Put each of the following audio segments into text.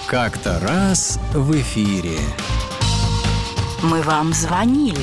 Как-то раз в эфире. Мы вам звонили.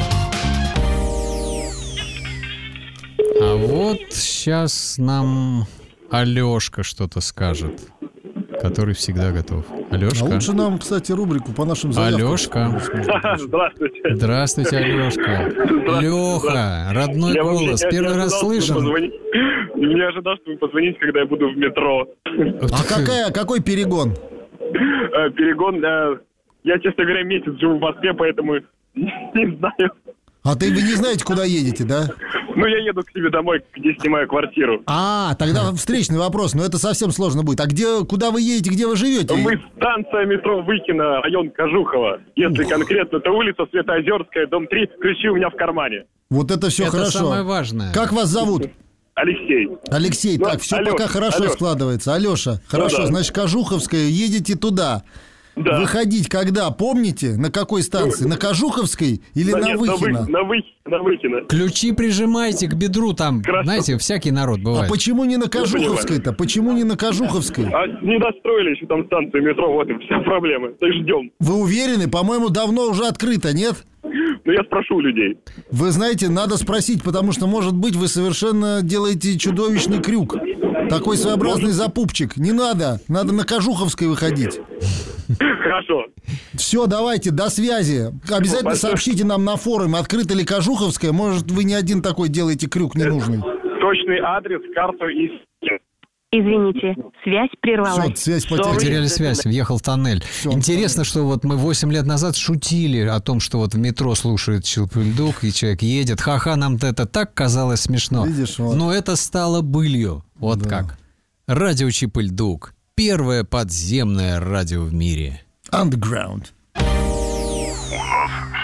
А вот сейчас нам Алёшка что-то скажет, который всегда готов. Алёшка? А лучше нам, кстати, рубрику по нашим заявкам. Алёшка. Здравствуйте. Здравствуйте, Алёшка. Лёха, родной голос. Первый раз слышим. Не ожидал, что вы позвоните, когда я буду в метро. А какой перегон? Перегон, я, честно говоря, месяц живу в Москве, поэтому не знаю. А вы не знаете, куда едете, да? Ну, я еду к себе домой, где снимаю квартиру. Тогда встречный вопрос, но это совсем сложно будет. А куда вы едете, где вы живете? Мы станция метро Выкино, район Кожухово. Если конкретно, то улица Светоозерская, дом 3, ключи у меня в кармане. Вот это все хорошо. Это самое важное. Как вас зовут? Алексей. Алексей, так, все Алёша, пока хорошо складывается. Алеша, хорошо, да. Значит, Кожуховская, едете туда. Да. Выходить когда, помните? На какой станции? На Кожуховской или на Выхино? На Выкино. Ключи прижимайте к бедру, там, Хорошо. знаете, всякий народ бывает. А почему не на Кожуховской-то? Почему не на Кожуховской? А не достроили еще там станцию метро, вот и вся проблема. То есть ждем. Вы уверены? По-моему, давно уже открыто, нет? Ну, я спрошу у людей. Вы знаете, надо спросить, потому что, может быть, вы совершенно делаете чудовищный крюк. Такой своеобразный запупчик. Не надо. Надо на Кожуховской выходить. Хорошо. Все, давайте, до связи. Обязательно сообщите нам на форуме, открыта ли Кожуховская. Может, вы не один такой делаете крюк ненужный. Точный адрес, карту и... Извините, связь прервалась. Все, связь потеряна. Потеряли связь, въехал в тоннель. Интересно, что вот мы 8 лет назад шутили о том, что вот в метро слушает Чилпульдук, и человек едет. Ха-ха, нам это так казалось смешно. Видишь, вот. Но это стало былью. Вот Да. как. Радио Чипульдук. Первое подземное радио в мире. Underground.